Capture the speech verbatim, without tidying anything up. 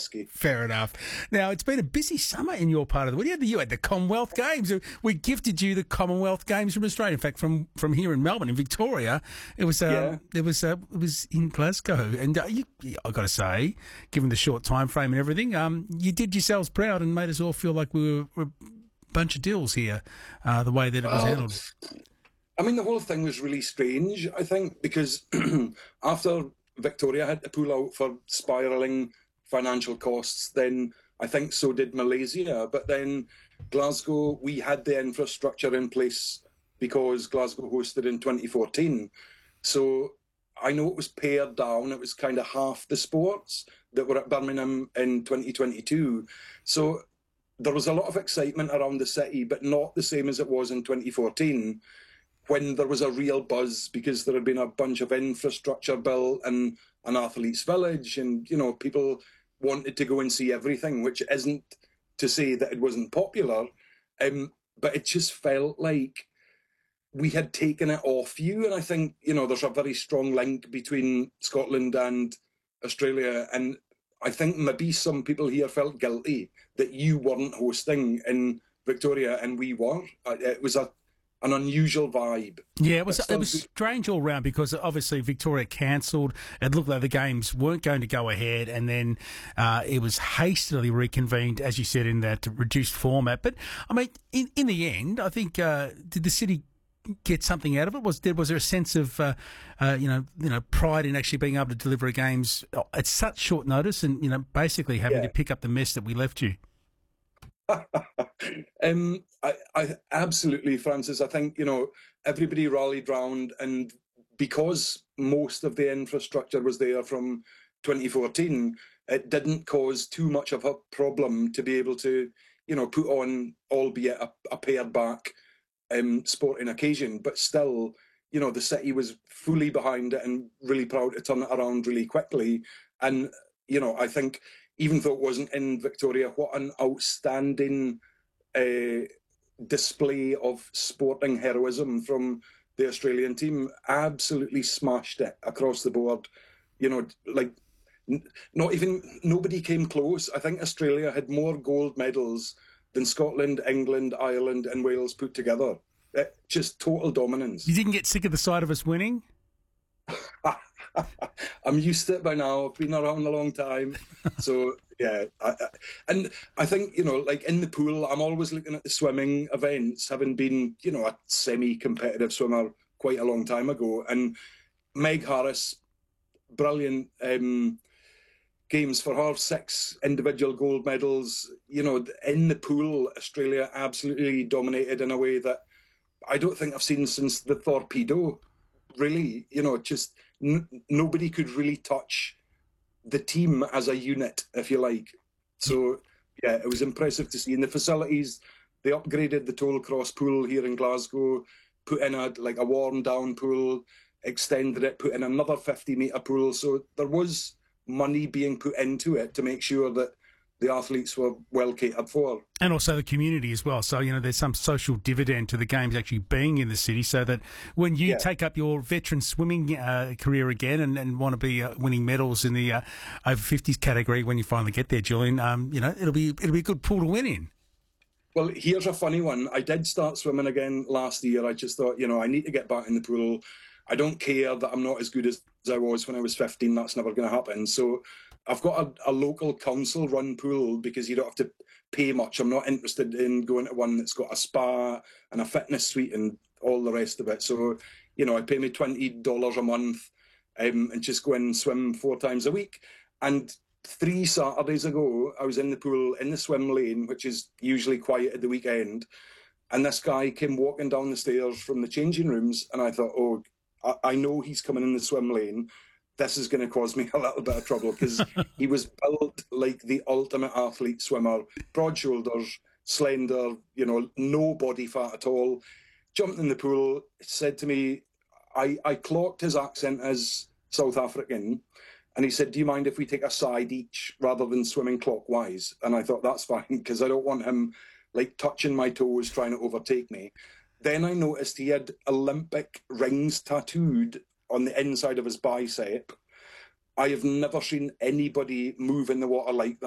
risky. Fair enough. Now, it's been a busy summer in your part of the world. You had the, you had the Commonwealth Games. We gifted you the Commonwealth Games from Australia. In fact, from, from here in Melbourne, in Victoria, it was um, Yeah. it was uh, it was in Glasgow. And uh, you, I've got to say, given the short time frame and everything, um, you did yourselves proud and made us all feel like we were, were a bunch of dills here, uh, the way that it was Well, handled. I mean, the whole thing was really strange, I think, because after Victoria had to pull out for spiralling financial costs, then I think so did Malaysia. But then Glasgow, we had the infrastructure in place because Glasgow hosted in twenty fourteen. So I know it was pared down. It was kind of half the sports that were at Birmingham in twenty twenty-two. So there was a lot of excitement around the city, but not the same as it was in twenty fourteen, when there was a real buzz because there had been a bunch of infrastructure built and an athletes' village, and, you know, people wanted to go and see everything, which isn't to say that it wasn't popular, um, but it just felt like we had taken it off you. And I think, you know, there's a very strong link between Scotland and Australia, and I think maybe some people here felt guilty that you weren't hosting in Victoria and we were. It was a an unusual vibe. Yeah, it was it was strange all round because obviously Victoria cancelled. It looked like the games weren't going to go ahead, and then uh, it was hastily reconvened, as you said, in that reduced format. But I mean, in, in the end, I think uh, did the city get something out of it? Was there was there a sense of uh, uh, you know you know pride in actually being able to deliver games at such short notice, and you know basically having Yeah. to pick up the mess that we left you? um, I, I absolutely, Francis. I think, you know, everybody rallied round, and because most of the infrastructure was there from twenty fourteen, it didn't cause too much of a problem to be able to, you know, put on, albeit a, a pared back um, sporting occasion. But still, you know, the city was fully behind it and really proud to turn it around really quickly. And, you know, I think, even though it wasn't in Victoria, what an outstanding uh, display of sporting heroism from the Australian team. Absolutely smashed it across the board. You know, like, n- not even, nobody came close. I think Australia had more gold medals than Scotland, England, Ireland and Wales put together. Uh, just total dominance. You didn't get sick of the sight of us winning? I'm used to it by now. I've been around a long time. So, yeah. I, I, and I think, you know, like in the pool, I'm always looking at the swimming events, having been, you know, a semi-competitive swimmer quite a long time ago. And Meg Harris, brilliant um, games for her, six individual gold medals. You know, in the pool, Australia absolutely dominated in a way that I don't think I've seen since the Torpedo. Really, you know, just n- nobody could really touch the team as a unit, if you like. So, yeah, it was impressive to see. In the facilities, they upgraded the Tollcross pool here in Glasgow, put in a like a worn down pool, extended it, put in another fifty metre pool. So there was money being put into it to make sure that the athletes were well catered for. And also the community as well. So, you know, there's some social dividend to the games actually being in the city, so that when you Yeah. take up your veteran swimming uh, career again and, and want to be uh, winning medals in the uh, over fifties category when you finally get there, Julian, um, you know, it'll be it'll be a good pool to win in. Well, here's a funny one. I did start swimming again last year. I just thought, you know, I need to get back in the pool. I don't care that I'm not as good as I was when I was fifteen. That's never going to happen. So I've got a, a local council-run pool because you don't have to pay much. I'm not interested in going to one that's got a spa and a fitness suite and all the rest of it. So, you know, I pay me twenty dollars a month um, and just go in and swim four times a week. And three Saturdays ago, I was in the pool in the swim lane, which is usually quiet at the weekend. And this guy came walking down the stairs from the changing rooms. And I thought, oh, I, I know he's coming in the swim lane. This is going to cause me a little bit of trouble, because he was built like the ultimate athlete swimmer, broad shoulders, slender, you know, no body fat at all. Jumped in the pool, said to me, I, I clocked his accent as South African, and he said, do you mind if we take a side each rather than swimming clockwise? And I thought, that's fine, because I don't want him like touching my toes, trying to overtake me. Then I noticed he had Olympic rings tattooed on the inside of his bicep. I have never seen anybody move in the water like that.